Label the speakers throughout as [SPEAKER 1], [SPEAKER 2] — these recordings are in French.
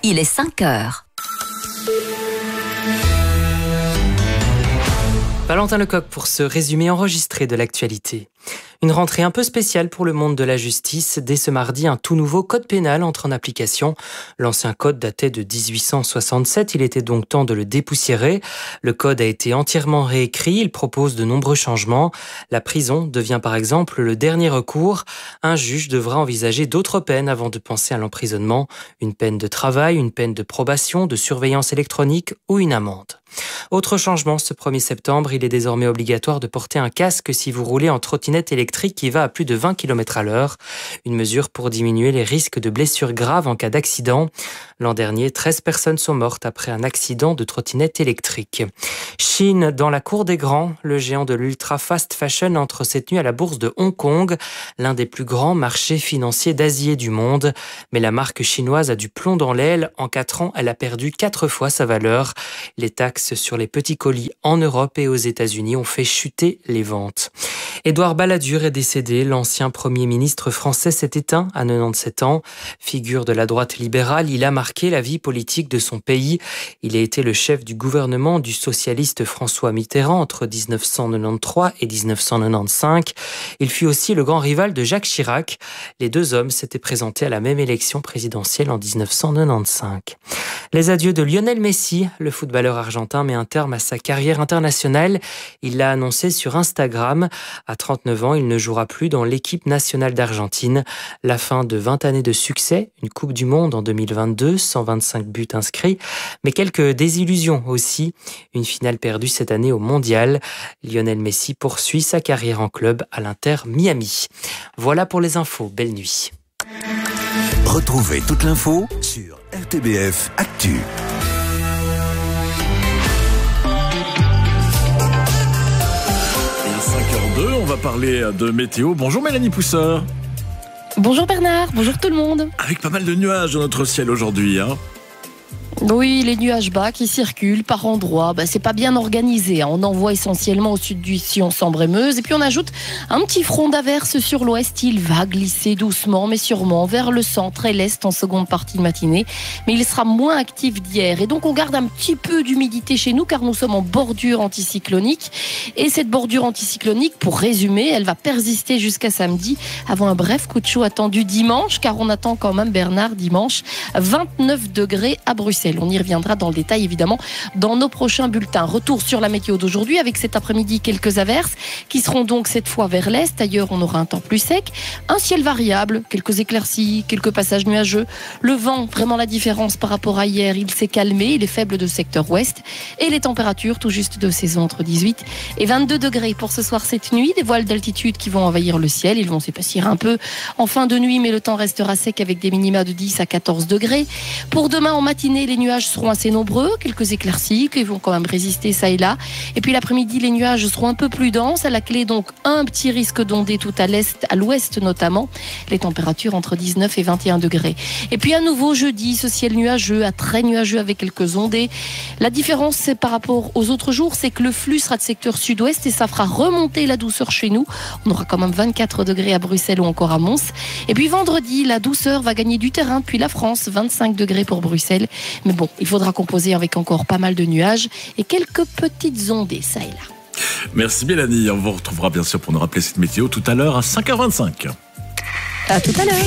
[SPEAKER 1] il est 5 heures.
[SPEAKER 2] Valentin Lecoq pour ce résumé enregistré de l'actualité. Une rentrée un peu spéciale pour le monde de la justice. Dès ce mardi, un tout nouveau code pénal entre en application. L'ancien code datait de 1867, il était donc temps de le dépoussiérer. Le code a été entièrement réécrit, il propose de nombreux changements. La prison devient par exemple le dernier recours. Un juge devra envisager d'autres peines avant de penser à l'emprisonnement. Une peine de travail, une peine de probation, de surveillance électronique ou une amende. Autre changement, ce 1er septembre, il est désormais obligatoire de porter un casque si vous roulez en trottinette électrique qui va à plus de 20 km/h. Une mesure pour diminuer les risques de blessures graves en cas d'accident. L'an dernier, 13 personnes sont mortes après un accident de trottinette électrique. Chine, dans la cour des grands, le géant de l'ultra fast fashion entre cette nuit à la bourse de Hong Kong, l'un des plus grands marchés financiers d'Asie et du monde. Mais la marque chinoise a du plomb dans l'aile. En 4 ans, elle a perdu 4 fois sa valeur. Les taxes sur les petits colis en Europe et aux États-Unis ont fait chuter les ventes. Édouard Balladur est décédé. L'ancien Premier ministre français s'est éteint à 97 ans. Figure de la droite libérale, il a marqué la vie politique de son pays. Il a été le chef du gouvernement du socialiste François Mitterrand entre 1993 et 1995. Il fut aussi le grand rival de Jacques Chirac. Les deux hommes s'étaient présentés à la même élection présidentielle en 1995. Les adieux de Lionel Messi, le footballeur argentin met un terme à sa carrière internationale. Il l'a annoncé sur Instagram. À 39 ans, il ne jouera plus dans l'équipe nationale d'Argentine. La fin de 20 années de succès, une Coupe du Monde en 2022, 125 buts inscrits, mais quelques désillusions aussi. Une finale perdue cette année au Mondial. Lionel Messi poursuit sa carrière en club à l'Inter Miami. Voilà pour les infos. Belle nuit.
[SPEAKER 3] Retrouvez toute l'info sur RTBF Actu.
[SPEAKER 4] On va parler de météo. Bonjour Mélanie Pousseur.
[SPEAKER 5] Bonjour Bernard, bonjour tout le monde.
[SPEAKER 4] Avec pas mal de nuages dans notre ciel aujourd'hui, hein.
[SPEAKER 5] Oui, les nuages bas qui circulent par endroits, c'est pas bien organisé. On en voit essentiellement au sud du Sion, Sambre et Meuse. Et puis on ajoute un petit front d'averse sur l'ouest. Il va glisser doucement mais sûrement vers le centre et l'est en seconde partie de matinée. Mais il sera moins actif d'hier. Et donc on garde un petit peu d'humidité chez nous car nous sommes en bordure anticyclonique. Et cette bordure anticyclonique, pour résumer, elle va persister jusqu'à samedi avant un bref coup de chaud attendu dimanche. Car on attend quand même, Bernard, dimanche, 29 degrés à Bruxelles. On y reviendra dans le détail évidemment dans nos prochains bulletins. Retour sur la météo d'aujourd'hui avec cet après-midi quelques averses qui seront donc cette fois vers l'est. Ailleurs on aura un temps plus sec, un ciel variable, quelques éclaircies, quelques passages nuageux. Le vent, vraiment la différence par rapport à hier, il s'est calmé, il est faible de secteur ouest et les températures tout juste de saison entre 18 et 22 degrés pour ce soir cette nuit. Des voiles d'altitude qui vont envahir le ciel, ils vont s'épaissir un peu en fin de nuit mais le temps restera sec avec des minima de 10 à 14 degrés. Pour demain en matinée, les nuages seront assez nombreux, quelques éclaircies qui vont quand même résister ça et là. Et puis l'après-midi, les nuages seront un peu plus denses. À la clé, donc, un petit risque d'ondées tout à l'est, à l'ouest notamment. Les températures entre 19 et 21 degrés. Et puis à nouveau, jeudi, ce ciel nuageux, à très nuageux avec quelques ondées. La différence, c'est par rapport aux autres jours, c'est que le flux sera de secteur sud-ouest et ça fera remonter la douceur chez nous. On aura quand même 24 degrés à Bruxelles ou encore à Mons. Et puis vendredi, la douceur va gagner du terrain depuis la France, 25 degrés pour Bruxelles. Mais bon, il faudra composer avec encore pas mal de nuages et quelques petites ondées, ça et là.
[SPEAKER 4] Merci Mélanie, on vous retrouvera bien sûr pour nous rappeler cette météo tout à l'heure à 5h25.
[SPEAKER 5] À tout à l'heure.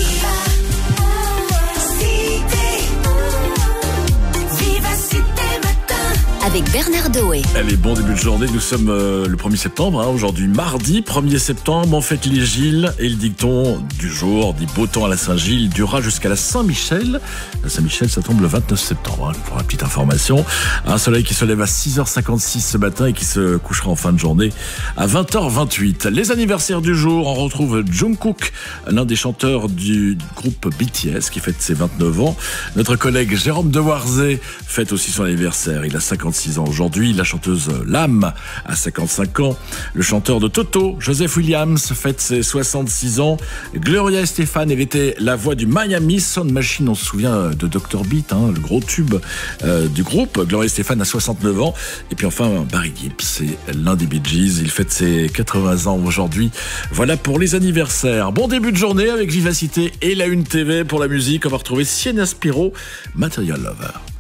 [SPEAKER 1] Avec Bernard Doé.
[SPEAKER 4] Allez, bon début de journée, nous sommes le 1er septembre, aujourd'hui mardi 1er septembre, on fête les Gilles et le dicton du jour dit beau temps à la Saint-Gilles durera jusqu'à la Saint-Michel. La Saint-Michel, ça tombe le 29 septembre, pour une petite information. Un soleil qui se lève à 6h56 ce matin et qui se couchera en fin de journée à 20h28. Les anniversaires du jour, on retrouve Jungkook, l'un des chanteurs du groupe BTS qui fête ses 29 ans. Notre collègue Jérôme Dewarzé fête aussi son anniversaire, il a 56 ans aujourd'hui. La chanteuse L'Âme à 55 ans. Le chanteur de Toto, Joseph Williams, fête ses 66 ans. Gloria Estefan, elle était la voix du Miami Sound Machine. On se souvient de Dr Beat, le gros tube du groupe. Gloria Estefan a 69 ans. Et puis enfin, Barry Gibb, c'est l'un des Bee Gees. Il fête ses 80 ans aujourd'hui. Voilà pour les anniversaires. Bon début de journée avec Vivacité et la Une TV pour la musique. On va retrouver Sienna Spiro, Material Lover.